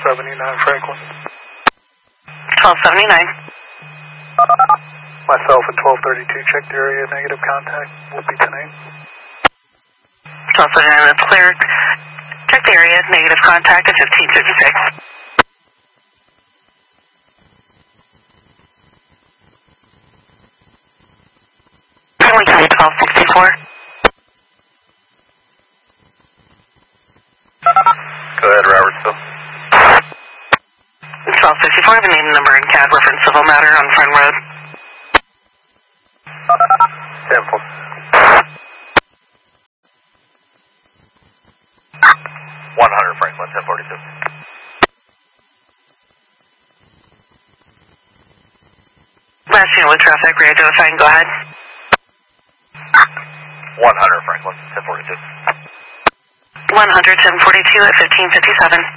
1279 Franklin. 1279. Myself at 1232, check the area, negative contact, will be tonight. 1279, that's clear. Check the area, negative contact at 1556. Only County 1264. Go ahead, Robertsville. 1264, I have a name, number, and CAD reference civil matter on Front Road. Temple. 100 Franklin, 1042. Last unit with traffic, re-identifying, go ahead. 100 Franklin, 1042. 100, 1042 at 1557.